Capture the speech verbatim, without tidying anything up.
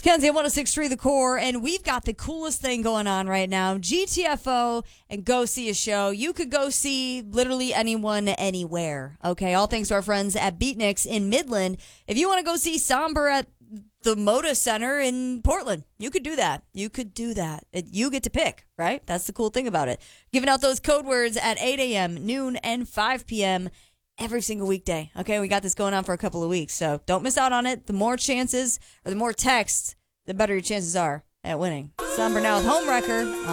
Kenzie, one oh six point three The Core, and we've got the coolest thing going on right now. G T F O and go see a show. You could go see literally anyone anywhere. Okay, all thanks to our friends at Beatniks in Midland. If you want to go see Somber at the Moda Center in Portland, you could do that. You could do that. It, you get to pick, right? That's the cool thing about it. Giving out those code words at eight a.m., noon, and five p.m. every single weekday. Okay, we got this going on for a couple of weeks, so don't miss out on it. The more chances or the more texts, the better your chances are at winning. Somber now with Homewrecker.